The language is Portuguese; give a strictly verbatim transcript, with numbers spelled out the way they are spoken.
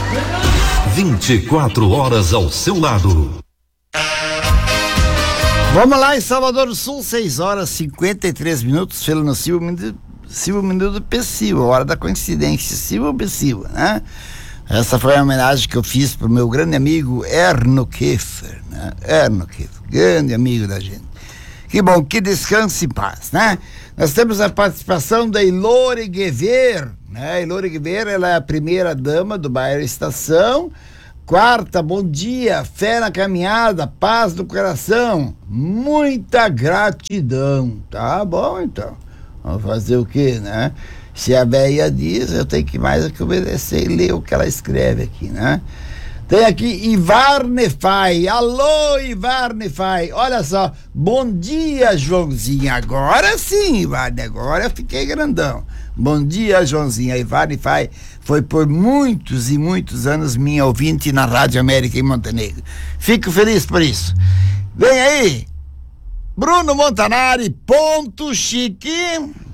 vinte e quatro horas ao seu lado. Vamos lá, em Salvador do Sul, seis horas e cinquenta e três minutos, Felano Silva, Silva Minuto Pessivo, hora da coincidência, Silva Pessivo, né? Essa foi a homenagem que eu fiz pro meu grande amigo Erno Kiefer, né? Erno Kiefer, grande amigo da gente. Que bom, que descanse em paz, né? Nós temos a participação da Ilore Guever, né? Ilore Guever, ela é a primeira dama do bairro Estação. Quarta, bom dia, fé na caminhada, paz no coração, muita gratidão. Tá bom, então. Vamos fazer o quê, né? Se a véia diz, eu tenho que mais que obedecer e ler o que ela escreve aqui, né? Tem aqui Ivar Nefai. Alô, Ivar Nefai. Olha só, bom dia, Joãozinho. Agora sim, Ivar, agora eu fiquei grandão. Bom dia, Joãozinho. Ivar Nefai foi por muitos e muitos anos minha ouvinte na Rádio América em Montenegro. Fico feliz por isso. Vem aí, Bruno Montanari, ponto chique.